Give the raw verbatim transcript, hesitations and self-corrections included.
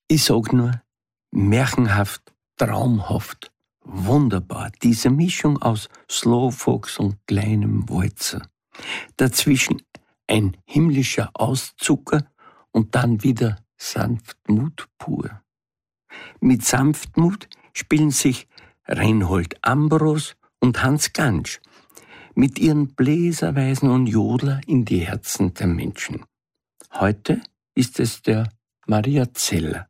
Ich sag nur, märchenhaft, traumhaft, wunderbar. Diese Mischung aus Slowfox und kleinem Walzer. Dazwischen ein himmlischer Auszucker und dann wieder Sanftmut pur. Mit Sanftmut spielen sich Reinhold Ambros und Hans Gantsch mit ihren Bläserweisen und Jodler in die Herzen der Menschen. Heute ist es der Maria Zeller.